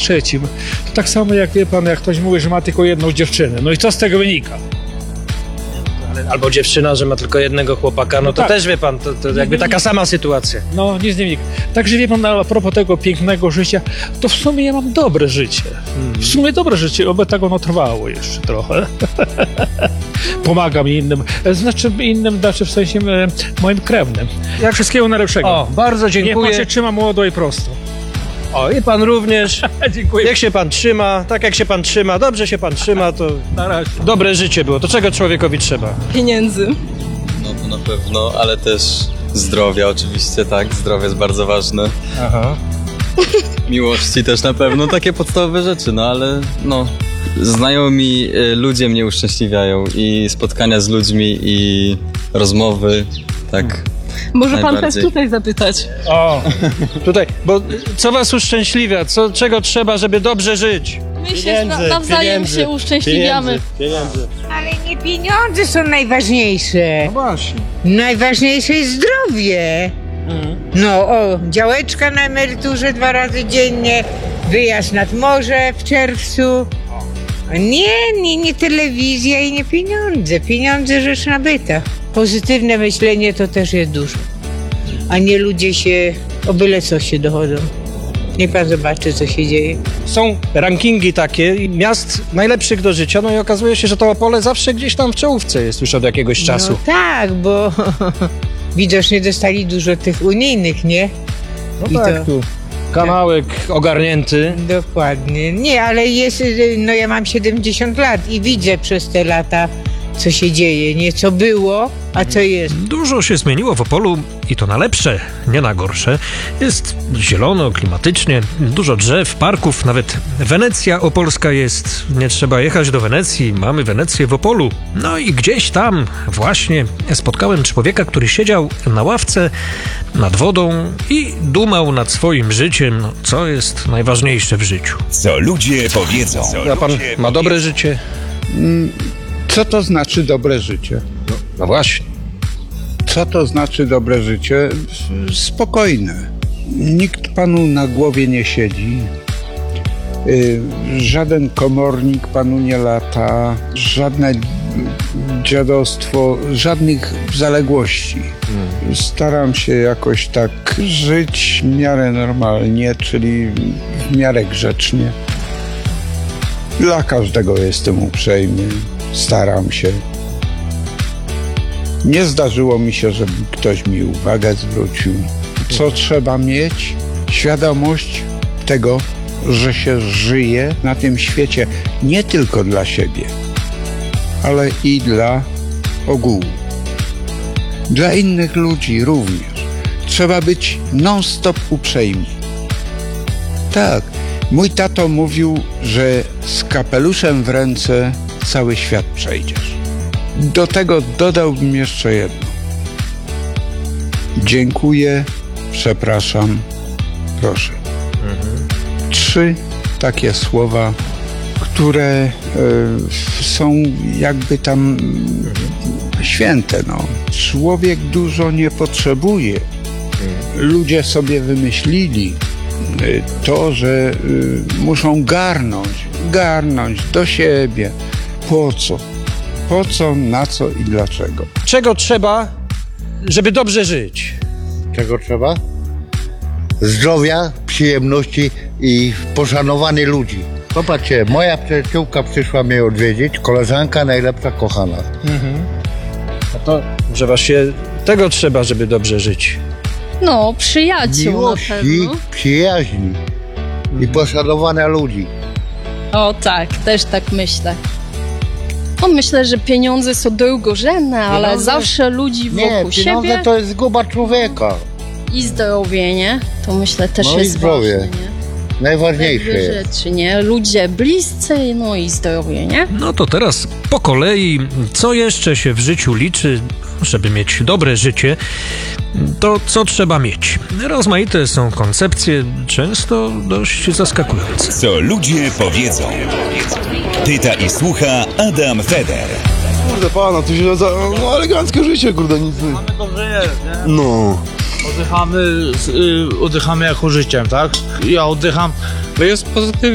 trzecim. To tak samo jak wie pan, jak ktoś mówi, że ma tylko jedną dziewczynę. No i co z tego wynika? Albo dziewczyna, że ma tylko jednego chłopaka, no to tak. też wie pan, to jakby taka sama sytuacja. No, nic nie wynika. Także wie pan, a propos tego pięknego życia, to w sumie ja mam dobre życie. W sumie dobre życie, oby tak ono trwało jeszcze trochę. Pomagam innym, znaczy w sensie moim krewnym. Jak wszystkiego najlepszego. O, bardzo Niech pan dziękuję. się trzyma młodo i prosto. O, i pan również. Dziękuję. Jak się pan trzyma, tak jak się pan trzyma, dobrze się pan trzyma, to Na razie. dobre życie było. To czego człowiekowi trzeba? Pieniędzy. No to na pewno, ale też zdrowia oczywiście, tak, zdrowie jest bardzo ważne. Aha. Miłości też na pewno, takie podstawowe rzeczy, no ale no, znajomi ludzie mnie uszczęśliwiają i spotkania z ludźmi i rozmowy, tak. Może pan też Najbardziej. tutaj zapytać. O, tutaj, bo co was uszczęśliwia? Czego trzeba, żeby dobrze żyć? My się nawzajem się uszczęśliwiamy. Ale nie pieniądze są najważniejsze. No właśnie. Najważniejsze jest zdrowie. No, działeczka na emeryturze 2 razy dziennie, wyjazd nad morze w czerwcu. Nie telewizja i nie pieniądze. Pieniądze rzecz nabyta. Pozytywne myślenie to też jest dużo. A nie ludzie się o byle co się dochodzą. Niech pan zobaczy, co się dzieje. Są rankingi takie miast najlepszych do życia, no i okazuje się, że to Opole zawsze gdzieś tam w czołówce jest już od jakiegoś czasu. No tak, bo widocznie dostali dużo tych unijnych, nie? I No tak, to- tu kanałek ogarnięty. Dokładnie. Nie, ale jest, no ja mam 70 lat i widzę przez te lata, co się dzieje, nie co było, a co jest. Dużo się zmieniło w Opolu i to na lepsze, nie na gorsze. Jest zielono, klimatycznie, dużo drzew, parków, nawet Wenecja opolska jest. Nie trzeba jechać do Wenecji, mamy Wenecję w Opolu. No i gdzieś tam właśnie spotkałem człowieka, który siedział na ławce nad wodą i dumał nad swoim życiem, no, co jest najważniejsze w życiu. Co ludzie powiedzą. A pan ma dobre życie? Co to znaczy dobre życie? No właśnie. Co to znaczy dobre życie? Spokojne. Nikt panu na głowie nie siedzi. Żaden komornik panu nie lata. Żadne dziadostwo, żadnych zaległości. Staram się jakoś tak żyć w miarę normalnie, czyli w miarę grzecznie. Dla każdego jestem uprzejmy. Staram się. Nie zdarzyło mi się, żeby ktoś mi uwagę zwrócił. Co trzeba mieć? Świadomość tego, że się żyje na tym świecie nie tylko dla siebie, ale i dla ogółu. Dla innych ludzi również. Trzeba być non-stop uprzejmi. Tak, mój tato mówił, że z kapeluszem w ręce cały świat przejdziesz. Do tego dodałbym jeszcze jedno. Dziękuję, przepraszam, proszę. 3 takie słowa, które są jakby tam święte. No. Człowiek dużo nie potrzebuje. Ludzie sobie wymyślili to, że muszą garnąć do siebie. Po co? Po co, na co i dlaczego? Czego trzeba, żeby dobrze żyć? Czego trzeba? Zdrowia, przyjemności i poszanowanie ludzi. Popatrzcie, moja przyjaciółka przyszła mnie odwiedzić, koleżanka najlepsza, kochana. A to, że właśnie tego trzeba, żeby dobrze żyć. No, przyjaciół na Miłości, pewno. przyjaźni i poszanowania ludzi. O tak, też tak myślę. No, myślę, że pieniądze są drugorzędne, ale Pieniądze? zawsze ludzi Nie, wokół pieniądze siebie to jest zguba człowieka. i zdrowie, nie? To myślę też No i jest zdrowie. ważne, nie? Najważniejsze Dwie jest. rzeczy, nie? Ludzie bliscy, no i zdrowie, nie? No to teraz po kolei, co jeszcze się w życiu liczy, żeby mieć dobre życie, to co trzeba mieć. Rozmaite są koncepcje, często dość zaskakujące. Co ludzie powiedzą. Pyta i słucha Adam Feder. Kurde pana, tu się no eleganckie życie, kurde, nic. Mamy dobrze jest, nie? No. Oddychamy jako życiem, tak? Ja oddycham, to jest pozytywnie.